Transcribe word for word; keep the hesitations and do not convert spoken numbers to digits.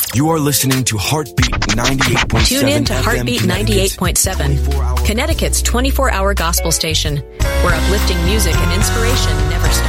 You are listening to Heartbeat ninety-eight point seven. Tune in to Heartbeat ninety-eight point seven, Connecticut's twenty-four hour gospel station, where uplifting music and inspiration never stop.